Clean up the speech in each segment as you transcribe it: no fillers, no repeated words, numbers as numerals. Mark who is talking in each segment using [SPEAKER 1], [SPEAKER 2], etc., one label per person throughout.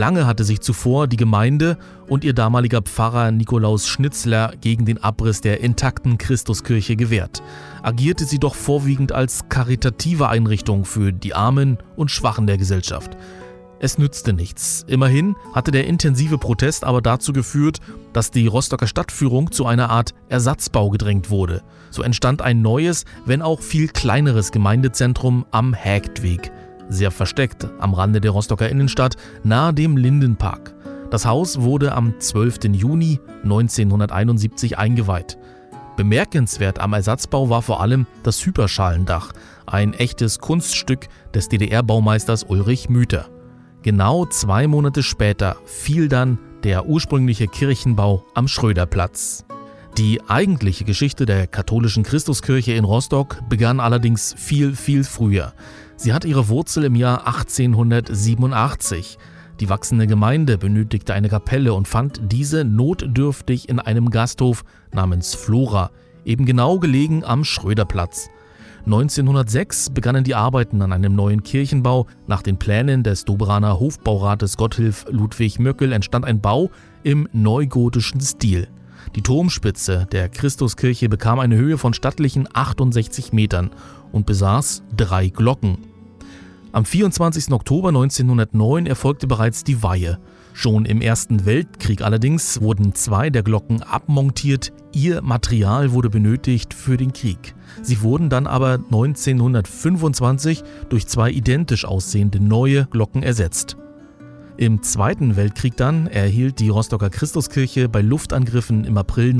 [SPEAKER 1] Lange hatte sich zuvor die Gemeinde und ihr damaliger Pfarrer Nikolaus Schnitzler gegen den Abriss der intakten Christuskirche gewehrt. Agierte sie doch vorwiegend als karitative Einrichtung für die Armen und Schwachen der Gesellschaft. Es nützte nichts. Immerhin hatte der intensive Protest aber dazu geführt, dass die Rostocker Stadtführung zu einer Art Ersatzbau gedrängt wurde. So entstand ein neues, wenn auch viel kleineres Gemeindezentrum am Haegtweg. Sehr versteckt am Rande der Rostocker Innenstadt, nahe dem Lindenpark. Das Haus wurde am 12. Juni 1971 eingeweiht. Bemerkenswert am Ersatzbau war vor allem das Hyperschalendach, ein echtes Kunststück des DDR-Baumeisters Ulrich Müther. Genau 2 Monate später fiel dann der ursprüngliche Kirchenbau am Schröderplatz. Die eigentliche Geschichte der katholischen Christuskirche in Rostock begann allerdings viel, viel früher. Sie hat ihre Wurzel im Jahr 1887. Die wachsende Gemeinde benötigte eine Kapelle und fand diese notdürftig in einem Gasthof namens Flora, eben genau gelegen am Schröderplatz. 1906 begannen die Arbeiten an einem neuen Kirchenbau. Nach den Plänen des Doberaner Hofbaurates Gotthilf Ludwig Möckel entstand ein Bau im neugotischen Stil. Die Turmspitze der Christuskirche bekam eine Höhe von stattlichen 68 Metern und besaß 3 Glocken. Am 24. Oktober 1909 erfolgte bereits die Weihe. Schon im Ersten Weltkrieg allerdings wurden 2 der Glocken abmontiert. Ihr Material wurde benötigt für den Krieg. Sie wurden dann aber 1925 durch 2 identisch aussehende neue Glocken ersetzt. Im Zweiten Weltkrieg dann erhielt die Rostocker Christuskirche bei Luftangriffen im April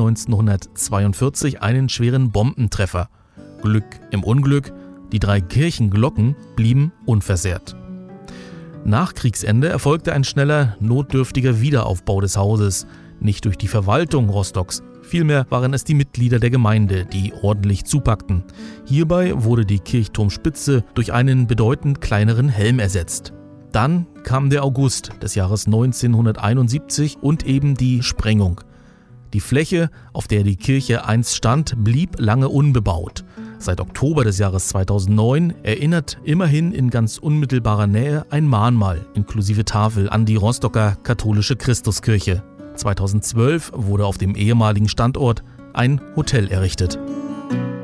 [SPEAKER 1] 1942 einen schweren Bombentreffer. Glück im Unglück, die 3 Kirchenglocken blieben unversehrt. Nach Kriegsende erfolgte ein schneller, notdürftiger Wiederaufbau des Hauses, nicht durch die Verwaltung Rostocks, vielmehr waren es die Mitglieder der Gemeinde, die ordentlich zupackten. Hierbei wurde die Kirchturmspitze durch einen bedeutend kleineren Helm ersetzt. Dann kam der August des Jahres 1971 und eben die Sprengung. Die Fläche, auf der die Kirche einst stand, blieb lange unbebaut. Seit Oktober des Jahres 2009 erinnert immerhin in ganz unmittelbarer Nähe ein Mahnmal inklusive Tafel an die Rostocker katholische Christuskirche. 2012 wurde auf dem ehemaligen Standort ein Hotel errichtet.